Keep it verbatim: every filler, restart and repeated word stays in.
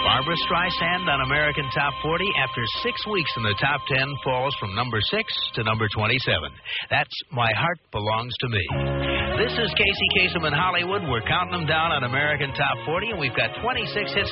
Barbra Streisand on American Top forty after six weeks in the top ten falls from number six to number twenty-seven. That's My Heart Belongs to Me. This is Casey Kasem in Hollywood. We're counting them down on American Top forty, and we've got twenty-six hits